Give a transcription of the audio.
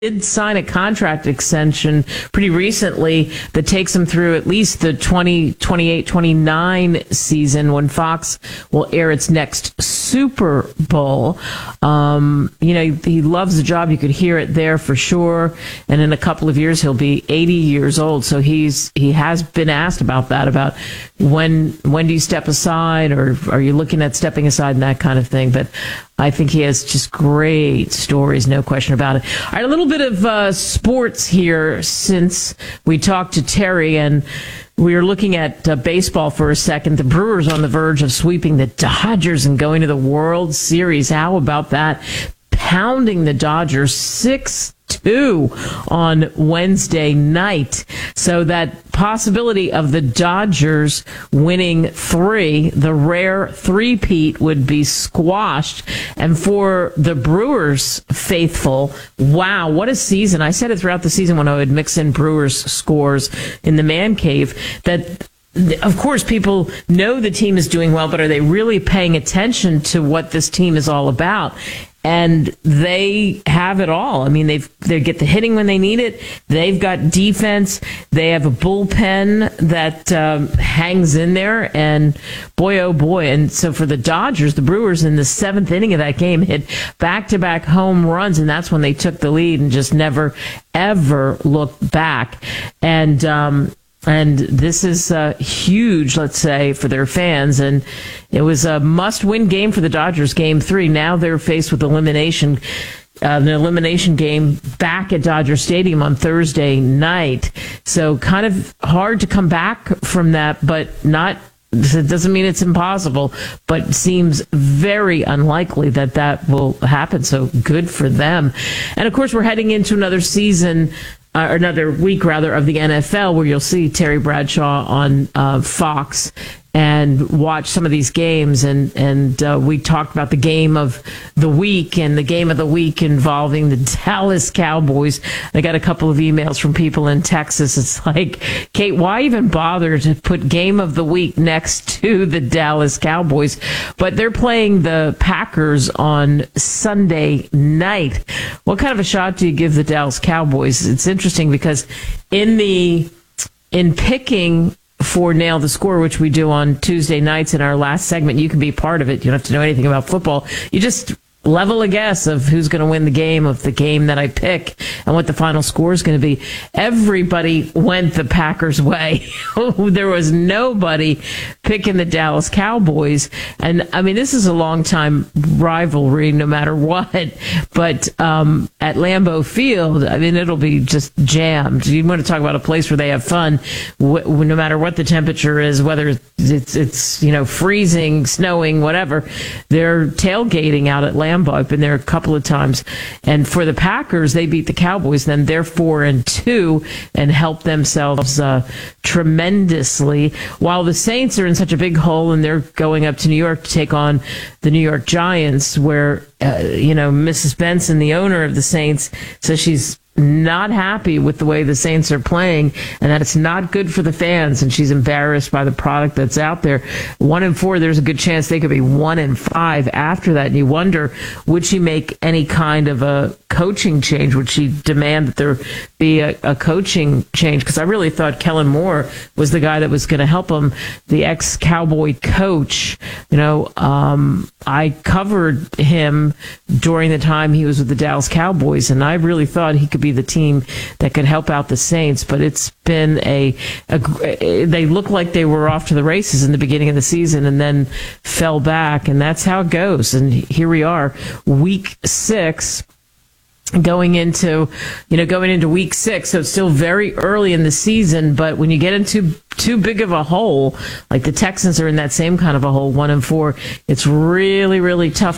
did sign a contract extension pretty recently that takes him through at least the 2028-29 season when Fox will air its next Super Bowl. He loves the job. You could hear it there for sure. And in a couple of years, he'll be 80 years old. So he has been asked about that, about when do you step aside, or are you looking at stepping aside and that kind of thing. But I think he has just great stories, no question about it. All right, a little bit of sports here since we talked to Terry, and we were looking at baseball for a second. The Brewers on the verge of sweeping the Dodgers and going to the World Series. How about that? Pounding the Dodgers 6-2 on Wednesday night. So that possibility of the Dodgers winning the rare three-peat would be squashed. And for the Brewers faithful, wow, what a season. I said it throughout the season when I would mix in Brewers scores in the man cave, that of course people know the team is doing well, but are they really paying attention to what this team is all about? And they have it all. I mean, they get the hitting when they need it. They've got defense. They have a bullpen that hangs in there. And boy, oh boy. And so for the Dodgers, the Brewers in the seventh inning of that game hit back-to-back home runs. And that's when they took the lead and just never, ever looked back. And this is huge, let's say, for their fans. And it was a must-win game for the Dodgers, Game 3. Now they're faced with an elimination game back at Dodger Stadium on Thursday night. So kind of hard to come back from that, but it doesn't mean it's impossible, but seems very unlikely that will happen. So good for them. And of course, we're heading into another season, or another week rather, of the NFL, where you'll see Terry Bradshaw on Fox and watch some of these games. And we talked about the game of the week, and the game of the week involving the Dallas Cowboys. I got a couple of emails from people in Texas. It's like, Kate, why even bother to put game of the week next to the Dallas Cowboys? But they're playing the Packers on Sunday night. What kind of a shot do you give the Dallas Cowboys? It's interesting because in picking for Nail the Score, which we do on Tuesday nights in our last segment, you can be part of it. You don't have to know anything about football. You just level a guess of who's going to win the game that I pick and what the final score is going to be. Everybody went the Packers' way. There was nobody picking the Dallas Cowboys. And I mean, this is a long time rivalry no matter what. But at Lambeau Field, I mean, it'll be just jammed. You want to talk about a place where they have fun, no matter what the temperature is, whether it's freezing, snowing, whatever. They're tailgating out at Lambeau. I've been there a couple of times. And for the Packers, they beat the Cowboys. Then they're 4-2 and help themselves tremendously. While the Saints are in such a big hole and they're going up to New York to take on the New York Giants, where, Mrs. Benson, the owner of the Saints, says she's not happy with the way the Saints are playing and that it's not good for the fans, and she's embarrassed by the product that's out there. 1-4, there's a good chance they could be 1-5 after that. And you wonder, would she make any kind of a coaching change? Would she demand that there be a coaching change? Because I really thought Kellen Moore was the guy that was going to help him, the ex-Cowboy coach. I covered him during the time he was with the Dallas Cowboys, and I really thought he could be the team that could help out the Saints. But it's been they looked like they were off to the races in the beginning of the season and then fell back, and that's how it goes. And here we are, week 6. Going into week 6, so it's still very early in the season. But when you get into too big of a hole, like the Texans are in that same kind of a hole, 1-4, it's really, really tough